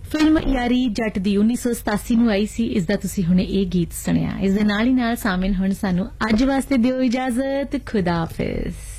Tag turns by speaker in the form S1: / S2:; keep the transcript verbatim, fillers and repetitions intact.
S1: Film यारी जट दी उन्नीस सौ सतासी ਨੂੰ ਆਈ ਸੀ। ਇਸ ਦਾ ਤੁਸੀਂ ਹੁਣੇ ਇਹ ਗੀਤ ਸੁਣਿਆ। ਇਸ ਦੇ ਨਾਲ ਹੀ ਨਾਲ ਸਾਮਿਨ ਹੁਣ ਸਾਨੂੰ ਅੱਜ ਵਾਸਤੇ ਦਿਓ ਇਜਾਜ਼ਤ। ਖੁਦਾ ਹਾਫਿਜ਼।